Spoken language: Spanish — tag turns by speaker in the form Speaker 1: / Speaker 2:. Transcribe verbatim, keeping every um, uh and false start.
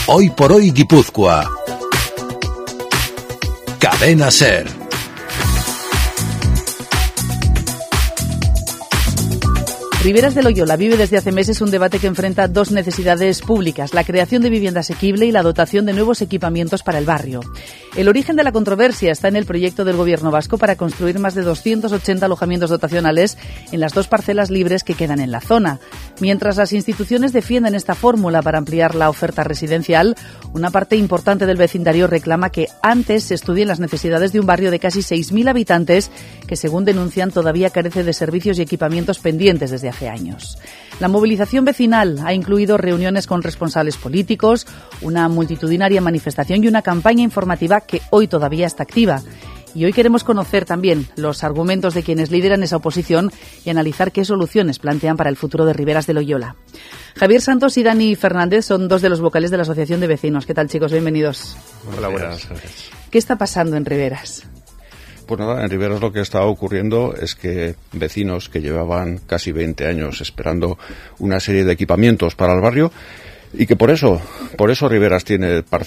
Speaker 1: Hoy por hoy Guipúzcoa. Cadena SER.
Speaker 2: Riberas de Loyola vive desde hace meses un debate que enfrenta dos necesidades públicas: la creación de vivienda asequible y la dotación de nuevos equipamientos para el barrio. El origen de la controversia está en el proyecto del Gobierno vasco para construir más de doscientos ochenta alojamientos dotacionales en las dos parcelas libres que quedan en la zona. Mientras las instituciones defienden esta fórmula para ampliar la oferta residencial, una parte importante del vecindario reclama que antes se estudien las necesidades de un barrio de casi seis mil habitantes que, según denuncian, todavía carece de servicios y equipamientos pendientes desde hace años. La movilización vecinal ha incluido reuniones con responsables políticos, una multitudinaria manifestación y una campaña informativa que hoy todavía está activa. Y hoy queremos conocer también los argumentos de quienes lideran esa oposición y analizar qué soluciones plantean para el futuro de Riberas de Loyola. Javier Santos y Dani Fernández son dos de los vocales de la Asociación de Vecinos. ¿Qué tal, chicos? Bienvenidos.
Speaker 3: Hola, buenas tardes.
Speaker 2: ¿Qué está pasando en Riberas?
Speaker 3: Pues nada, en Riberas lo que está ocurriendo es que vecinos que llevaban casi veinte años esperando una serie de equipamientos para el barrio y que por eso, por eso Riberas tiene